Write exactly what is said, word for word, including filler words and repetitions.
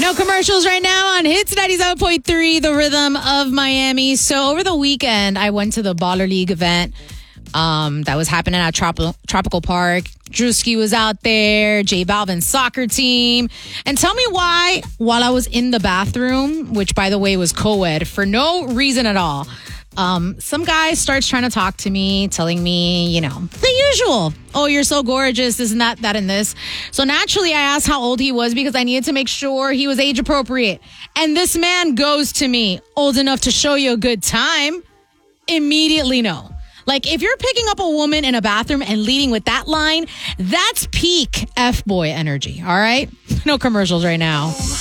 No commercials right now on Hits ninety-seven point three, the rhythm of Miami. So over the weekend, I went to the Baller League event um, that was happening at Trop- Tropical Park. Drewski was out there, J Balvin's soccer team. And tell me why, while I was in the bathroom, which by the way was co-ed, for no reason at all, Um, some guy starts trying to talk to me, telling me, you know, the usual. Oh, you're so gorgeous, this and that, that and this. So naturally, I asked how old he was because I needed to make sure he was age appropriate. And this man goes to me, old enough to show you a good time? Immediately no. Like, if you're picking up a woman in a bathroom and leading with that line, that's peak F-boy energy, all right? No commercials right now.